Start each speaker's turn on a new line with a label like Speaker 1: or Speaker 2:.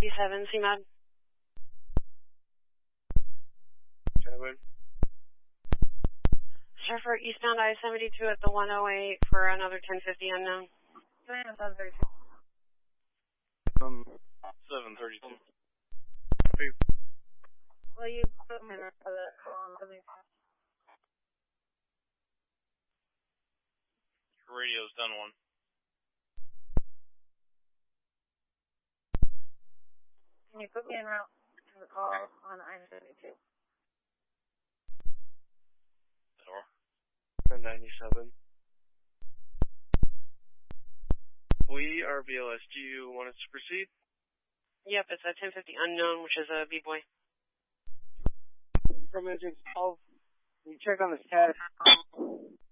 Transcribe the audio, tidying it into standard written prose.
Speaker 1: 7, CMAD.
Speaker 2: 7.
Speaker 1: Sir, for eastbound I-72 at the 108 for another 1050 unknown.
Speaker 2: 732.
Speaker 3: Will you put me in for the
Speaker 2: Radio's done 1.
Speaker 3: Can you put me en route to the call on I-72?
Speaker 2: 97. We are BLS. Do you want us to proceed?
Speaker 1: Yep, it's a 1050 unknown, which is a B-boy.
Speaker 2: From engine 12, we check on the status.